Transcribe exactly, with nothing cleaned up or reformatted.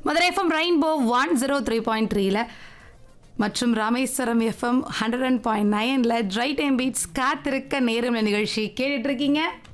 Madurai FM rainbow one zero three point த்ரீல மற்றும் Rameswaram FM hundred and point நைனில் try time beats காத்திருக்க நேரம் நிகழ்ச்சி கேட்டுட்டு இருக்கீங்க.